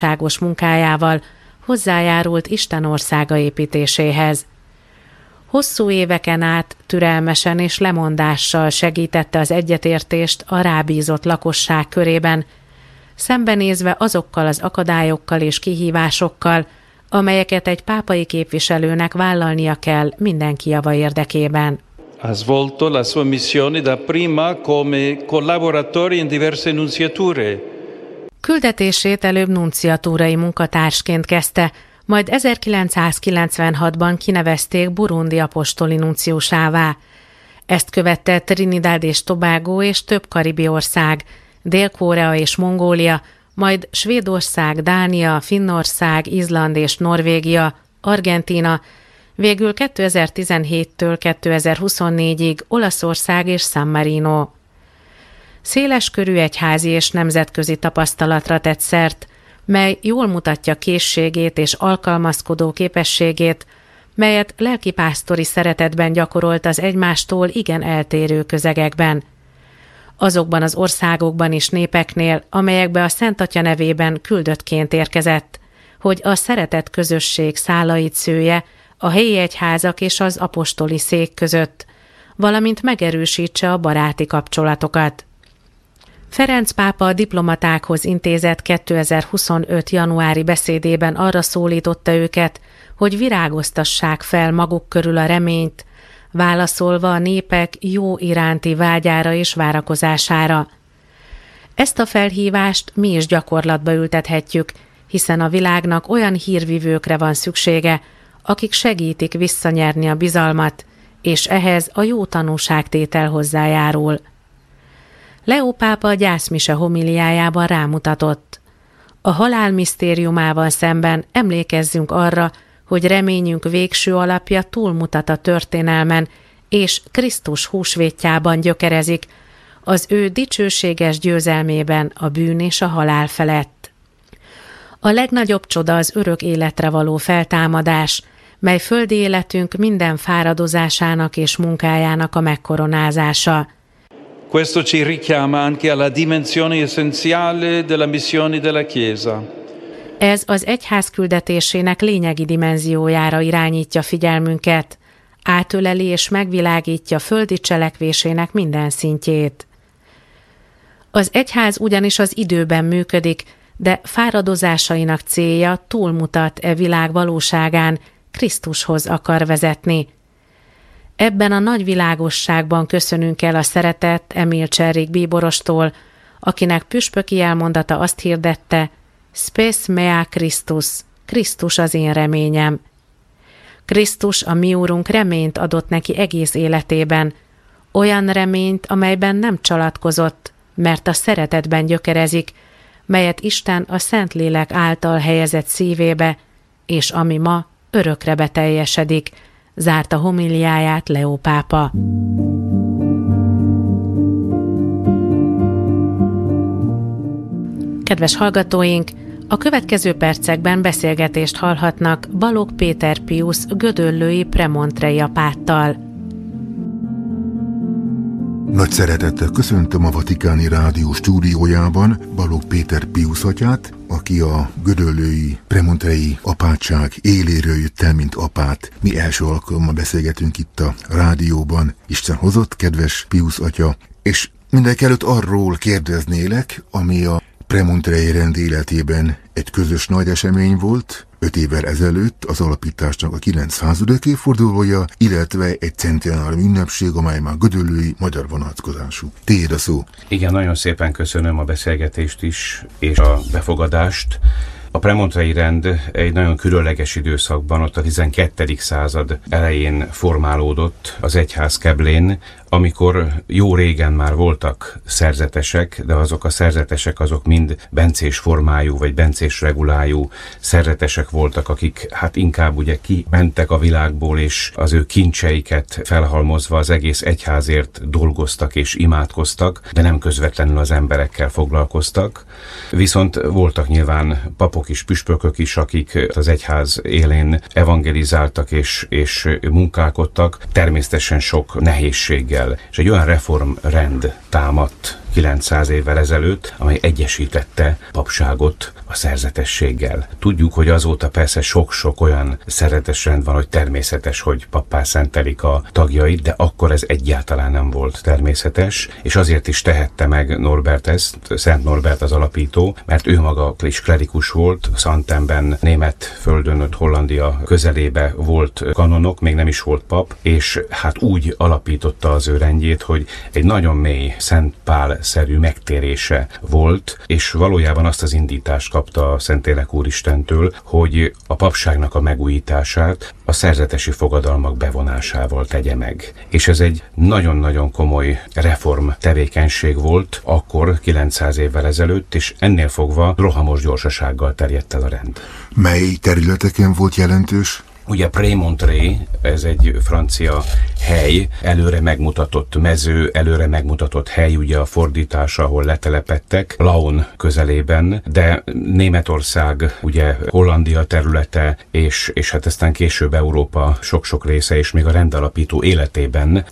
ságos munkájával hozzájárult Isten országa építéséhez. Hosszú éveken át türelmesen és lemondással segítette az egyetértést a rábízott lakosság körében, szembenézve azokkal az akadályokkal és kihívásokkal, amelyeket egy pápai képviselőnek vállalnia kell mindenki java érdekében. Ha svolto la sua missione dapprima come collaboratore in diverse nunciature. Küldetését előbb nunciatúrai munkatársként kezdte, majd 1996-ban kinevezték Burundi apostoli nunciusává. Ezt követte Trinidad és Tobago és több karibi ország, Dél-Korea és Mongólia, majd Svédország, Dánia, Finnország, Izland és Norvégia, Argentína, végül 2017-től 2024-ig Olaszország és San Marino. Széleskörű egyházi és nemzetközi tapasztalatra tett szert, mely jól mutatja készségét és alkalmazkodó képességét, melyet lelkipásztori szeretetben gyakorolt az egymástól igen eltérő közegekben. Azokban az országokban és népeknél, amelyekbe a Szent Atya nevében küldöttként érkezett, hogy a szeretett közösség szálait szője a helyi egyházak és az apostoli szék között, valamint megerősítse a baráti kapcsolatokat. Ferenc pápa a diplomatákhoz intézett 2025. januári beszédében arra szólította őket, hogy virágoztassák fel maguk körül a reményt, válaszolva a népek jó iránti vágyára és várakozására. Ezt a felhívást mi is gyakorlatba ültethetjük, hiszen a világnak olyan hírvivőkre van szüksége, akik segítik visszanyerni a bizalmat, és ehhez a jó tanúságtétel hozzájárul. Leó pápa a gyászmise homiliájában rámutatott. A halál misztériumával szemben emlékezzünk arra, hogy reményünk végső alapja túlmutat a történelmen, és Krisztus húsvétjában gyökerezik, az ő dicsőséges győzelmében a bűn és a halál felett. A legnagyobb csoda az örök életre való feltámadás, mely földi életünk minden fáradozásának és munkájának a megkoronázása. Questo ci richiama anche alla dimensione essenziale della missione della Chiesa. Ez az egyház küldetésének lényegi dimenziójára irányítja figyelmünket, átöleli és megvilágítja földi cselekvésének minden szintjét. Az egyház ugyanis az időben működik, de fáradozásainak célja túlmutat e világ valóságán, Krisztushoz akar vezetni. Ebben a nagy világosságban köszönünk el a szeretett Emil Cserrik bíborostól, akinek püspöki elmondata azt hirdette: Spes mea Christus, Krisztus az én reményem. Krisztus, a mi úrunk reményt adott neki egész életében, olyan reményt, amelyben nem csalatkozott, mert a szeretetben gyökerezik, melyet Isten a Szentlélek által helyezett szívébe, és ami ma örökre beteljesedik, zárta homiliáját Leó pápa. Kedves hallgatóink, a következő percekben beszélgetést hallhatnak Balogh Péter Piusz gödöllői Premontrei apáttal. Nagy szeretettel köszöntöm a Vatikáni Rádió stúdiójában Balogh Péter Piusz atyát, aki a gödöllői Premontrei apátság éléről jött el, mint apát. Mi első alkalommal beszélgetünk itt a rádióban. Isten hozott, kedves Piusz atya, és mindenekelőtt arról kérdeznélek, ami a Premontrei rend életében egy közös nagy esemény volt, 5 évvel ezelőtt az alapításnak a 900. évfordulója, illetve egy centenárium ünnepség, amely már gödöllői magyar vonatkozású. Tiéd a szó. Igen, nagyon szépen köszönöm a beszélgetést is, és a befogadást. A Premontrei rend egy nagyon különleges időszakban, ott a 12. század elején formálódott az egyház keblén, amikor jó régen már voltak szerzetesek, de azok a szerzetesek azok mind bencés formájú vagy bencés regulájú szerzetesek voltak, akik hát inkább ugye kimentek a világból, és az ő kincseiket felhalmozva az egész egyházért dolgoztak és imádkoztak, de nem közvetlenül az emberekkel foglalkoztak. Viszont voltak nyilván papok is, püspökök is, akik az egyház élén evangelizáltak és munkálkodtak, természetesen sok nehézséggel. És egy olyan reformrend támadt 900 évvel ezelőtt, amely egyesítette papságot a szerzetességgel. Tudjuk, hogy azóta persze sok-sok olyan szeretesrend van, hogy természetes, hogy pappá szentelik a tagjait, de akkor ez egyáltalán nem volt természetes, és azért is tehette meg Norbert ezt, Szent Norbert az alapító, mert ő maga is klerikus volt, Xantenben, német földön, Hollandia közelébe volt kanonok, még nem is volt pap, és hát úgy alapította az ő rendjét, hogy egy nagyon mély Szent Pál-szerű megtérése volt, és valójában azt az indítást kapta a Szentlélek Úristentől, hogy a papságnak a megújítását a szerzetesi fogadalmak bevonásával tegye meg. És ez egy nagyon-nagyon komoly reform tevékenység volt akkor, 900 évvel ezelőtt, és ennél fogva rohamos gyorsasággal terjedt el a rend. Mely területeken volt jelentős? Ugye Prémontré, ez egy francia hely, előre megmutatott mező, előre megmutatott hely, ugye a fordítása, ahol letelepedtek, Laon közelében, de Németország, ugye Hollandia területe, és hát aztán később Európa sok-sok része, és még a rendalapító életében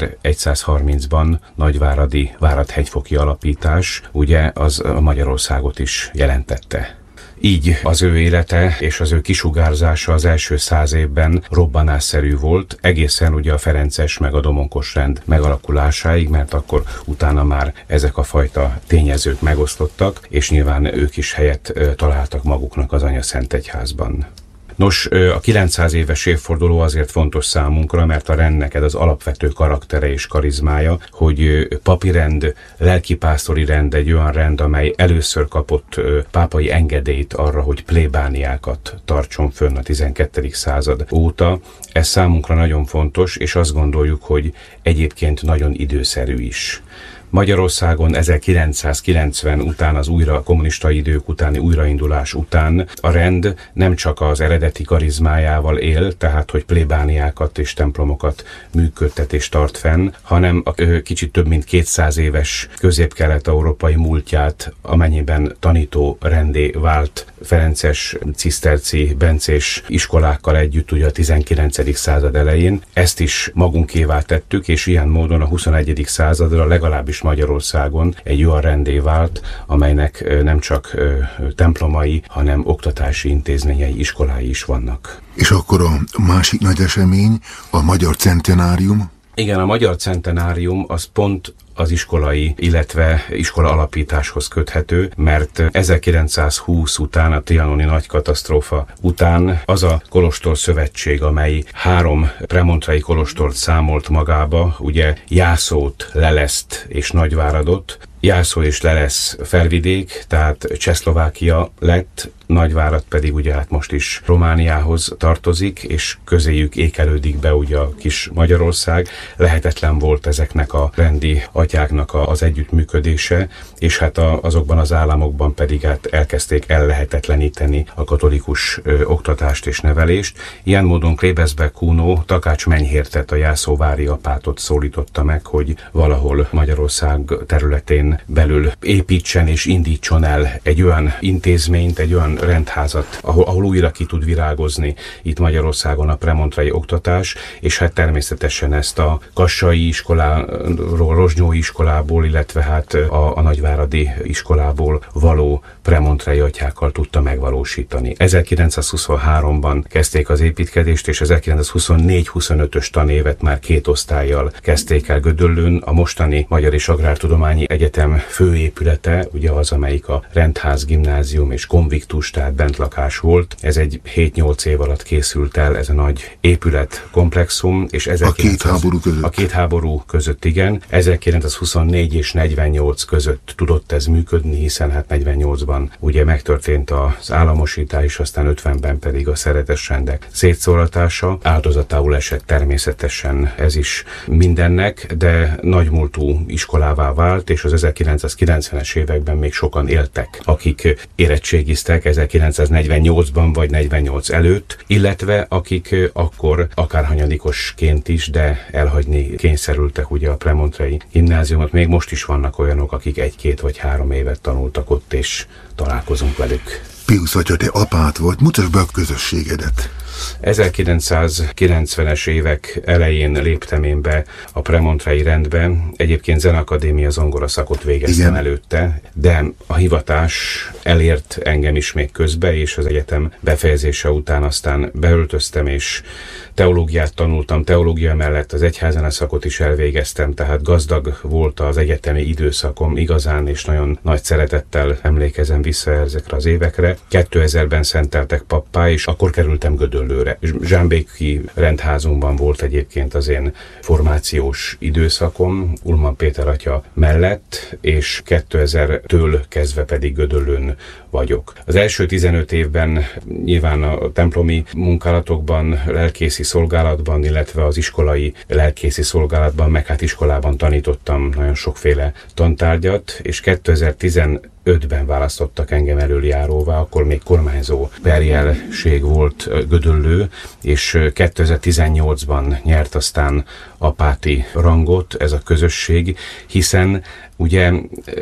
1130-ban nagyváradi Várad-hegyfoki alapítás, ugye az a Magyarországot is jelentette. Így az ő élete és az ő kisugárzása az első 100 évben robbanásszerű volt, egészen ugye a ferences meg a domonkos rend megalakulásáig, mert akkor utána már ezek a fajta tényezők megosztottak, és nyilván ők is helyet találtak maguknak az Anyaszentegyházban. Nos, a 900 éves évforduló azért fontos számunkra, mert a rendnek ez az alapvető karaktere és karizmája, hogy papi rend, lelkipásztori rend, egy olyan rend, amely először kapott pápai engedélyt arra, hogy plébániákat tartson fönn a 12. század óta. Ez számunkra nagyon fontos, és azt gondoljuk, hogy egyébként nagyon időszerű is. Magyarországon 1990 után, az kommunista idők utáni újraindulás után a rend nem csak az eredeti karizmájával él, tehát hogy plébániákat és templomokat működtet és tart fenn, hanem a kicsit több mint 200 éves közép-kelet-európai múltját, amennyiben tanító rendé vált ferences, ciszterci, bencés iskolákkal együtt ugye a 19. század elején. Ezt is magunkévá tettük, és ilyen módon a 21. századra legalábbis Magyarországon egy olyan rendé vált, amelynek nem csak templomai, hanem oktatási intézményei, iskolái is vannak. És akkor a másik nagy esemény, a Magyar Centenárium? Igen, a Magyar Centenárium az pont az iskolai, illetve iskola alapításhoz köthető, mert 1920 után, a trianoni nagy katasztrófa után az a kolostor szövetség, amely 3 premontrai kolostort számolt magába, ugye Jászót, Leleszt és Nagyváradot. Jászó és Lelesz felvidék, tehát Csehszlovákia lett, Nagyvárad pedig ugye hát most is Romániához tartozik, és közéjük ékelődik be ugye a kis Magyarország. Lehetetlen volt ezeknek a rendi atyáknak az együttműködése, és hát azokban az államokban pedig hát elkezdték ellehetetleníteni a katolikus oktatást és nevelést. Ilyen módon Klebesberg Kuno Takács Menyhértet, a jászóvári apátot szólította meg, hogy valahol Magyarország területén belül építsen és indítson el egy olyan intézményt, egy olyan rendházat, ahol újra ki tud virágozni itt Magyarországon a premontrai oktatás, és hát természetesen ezt a kassai iskoláról, rozsnyói iskolából, illetve hát a nagyváradi iskolából való premontrai atyákkal tudta megvalósítani. 1923-ban kezdték az építkezést, és 1924-25-ös tanévet már 2 osztállyal kezdték el Gödöllőn. A mostani Magyar és Agrártudományi Egyetem főépülete, ugye az, amelyik a rendház, gimnázium és konviktus, tehát bentlakás volt. Ez egy 7-8 év alatt készült el, ez a nagy épületkomplexum, és a két háború között. A két háború között, igen. 1924 és 48 között tudott ez működni, hiszen hát 48-ban ugye megtörtént az államosítás, és aztán 50-ben pedig a szeretesrendek szétszóratása. Áldozatául esett természetesen ez is mindennek, de nagymúltú iskolává vált, és az 1990-es években még sokan éltek, akik érettségiztek 1948-ban vagy 48 előtt, illetve akik akkor akárhanyadikosként is, de elhagyni kényszerültek ugye a premontrai gimnáziumot. Még most is vannak olyanok, akik 1-2 vagy 3 évet tanultak ott, és találkozunk velük. Piusz atya, te apát volt, mutasd be a közösségedet. 1990-es évek elején léptem én be a premontrei rendbe. Egyébként Zenakadémia zongora szakot végeztem előtte, de a hivatás elért engem is még közbe, és az egyetem befejezése után aztán beöltöztem, és teológiát tanultam, teológia mellett az egyházene szakot is elvégeztem, tehát gazdag volt az egyetemi időszakom igazán, és nagyon nagy szeretettel emlékezem vissza ezekre az évekre. 2000-ben szenteltek pappá, és akkor kerültem Gödöllőre. Zsámbéki rendházunkban volt egyébként az én formációs időszakom, Ullmann Péter atya mellett, és 2000-től kezdve pedig Gödöllőn vagyok. Az első 15 évben nyilván a templomi munkálatokban, lelkészi szolgálatban, illetve az iskolai lelkészi szolgálatban, meg hát iskolában tanítottam nagyon sokféle tantárgyat, és 2015-ben választottak engem elöljáróvá, akkor még kormányzó perjelség volt Gödöllő, és 2018-ban nyert aztán apáti rangot ez a közösség, hiszen ugye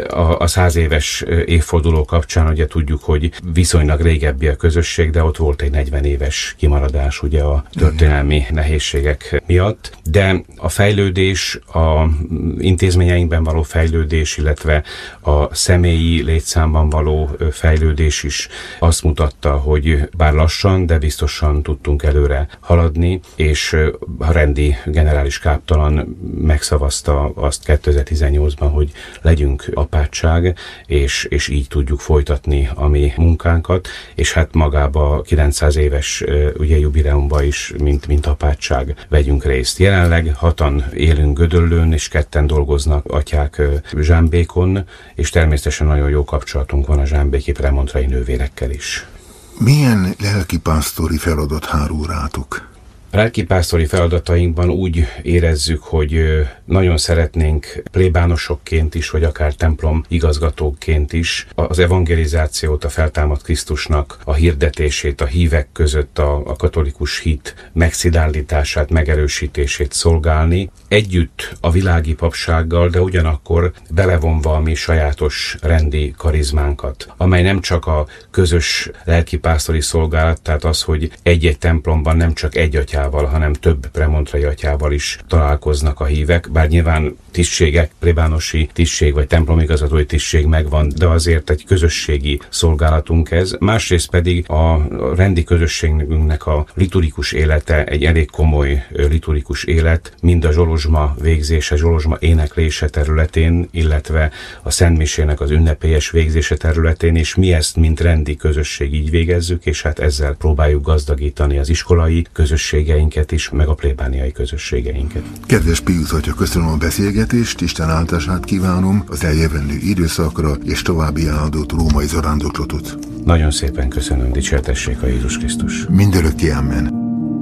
a 100 éves évforduló kapcsán ugye tudjuk, hogy viszonylag régebbi a közösség, de ott volt egy 40 éves kimaradás ugye a történelmi nehézségek miatt, de a fejlődés, a intézményeinkben való fejlődés, illetve a személyi létszámban való fejlődés is azt mutatta, hogy bár lassan, de biztosan tudtunk előre haladni, és a rendi generális káptalan megszavazta azt 2018-ban, hogy legyünk apátság, és így tudjuk folytatni a mi munkánkat, és hát magába a 900 éves ugye jubileumban is, mint apátság vegyünk részt. Jelenleg 6-an élünk Gödöllőn, és 2-en dolgoznak atyák Zsámbékon, és természetesen nagyon jó kapcsolatunk van a zsámbéki premontrei nővérekkel is. Milyen lelkipásztori feladat hárul rátok? A lelkipásztori feladatainkban úgy érezzük, hogy nagyon szeretnénk plébánosokként is, vagy akár templom igazgatóként is az evangelizációt, a feltámadt Krisztusnak a hirdetését, a hívek között a katolikus hit megszilárdítását, megerősítését szolgálni, együtt a világi papsággal, de ugyanakkor belevonva a mi sajátos rendi karizmánkat, amely nem csak a közös lelkipásztori szolgálat, tehát az, hogy egy-egy templomban nem csak egy atyával, hanem több premontrei atyával is találkoznak a hívek, bár nyilván tisztségek, plébánosi tisztség vagy templomigazgatói tisztség megvan, de azért egy közösségi szolgálatunk ez. Másrészt pedig a rendi közösségünknek a liturgikus élete egy elég komoly liturgikus élet, mind a zsolozsma végzése, zsolozsma éneklése területén, illetve a szentmisének az ünnepélyes végzése területén, és mi ezt, mint rendi közösség így végezzük, és hát ezzel próbáljuk gazdagítani az iskolai közösségeinket is, meg a plébániai közösségeinket. Kedves Piusz atya, köszönöm a beszélgetést, Isten áldását kívánom az eljövendő időszakra, és további áldott római zarándoklatot. Nagyon szépen köszönöm, dicsértessék a Jézus Krisztus. Mindörökké, amen.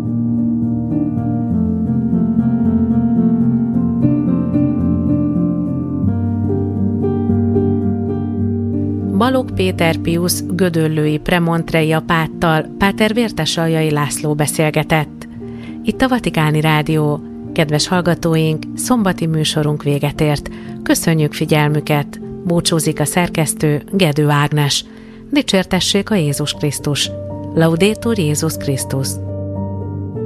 Balogh Péter Piusz gödöllői premontrei apáttal Páter Vértesaljai László beszélgetett. Itt a Vatikáni Rádió. Kedves hallgatóink, szombati műsorunk véget ért. Köszönjük figyelmüket! Búcsúzik a szerkesztő, Gedő Ágnes. Dicsértessék a Jézus Krisztus! Laudetur Jézus Krisztus!